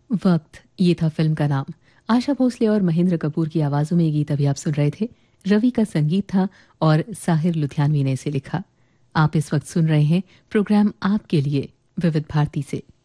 वक्त, ये था फिल्म का नाम। आशा भोसले और महेंद्र कपूर की आवाजों में ये गीत अभी आप सुन रहे थे। रवि का संगीत था और साहिर लुधियानवी ने इसे लिखा। आप इस वक्त सुन रहे हैं प्रोग्राम आपके लिए विविध भारती से।